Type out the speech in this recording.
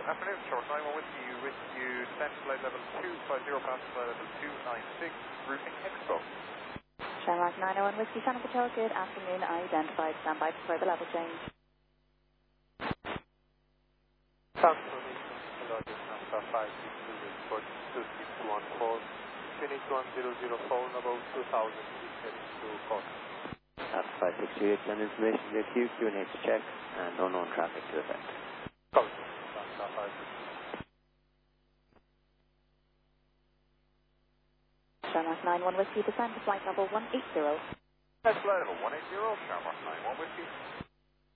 Afternoon, short 91 with you, descend flight level 250 past flight level 296, routing Expo. Shamrock 901 Whiskey, San Hotel, good afternoon, identified, stand by for the level change. Transformation, 562 report 2614, finish 1004, about 2000 to cost. That's 562, send information to Q, Q&H check, and unknown traffic to effect. Shamrock 91 Whiskey, descend to flight level 180. Flight level 180, Shamrock 91 Whiskey.